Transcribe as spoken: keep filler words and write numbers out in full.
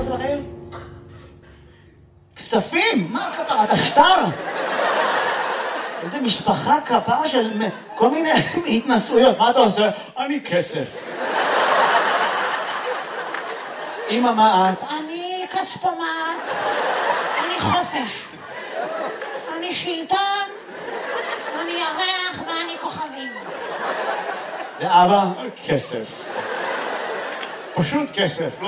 עושה בחיים? כספים! מה כפרה? אתה שטר? איזה משפחה כפרה של כל מיני התנסויות. מה אתה עושה? אני כסף. אמא, מה את? אני כספומט, אני חופש, אני שלטון, אני ירח ואני כוכבים. ואבא? כסף. פשוט כסף.